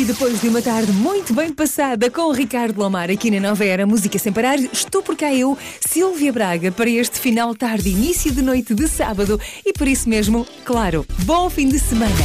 depois de uma tarde muito bem passada com o Ricardo Lomar aqui na Nova Era Música Sem Parar, estou por cá eu, Silvia Braga, para este final de tarde, início de noite de sábado e por isso mesmo, claro, bom fim de semana.